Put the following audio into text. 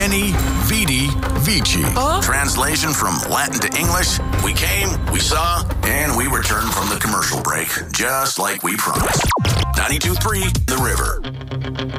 Veni, Vidi, Vici. Translation from Latin to English: we came, we saw, and we returned from the commercial break, just like we promised. 92.3 The River.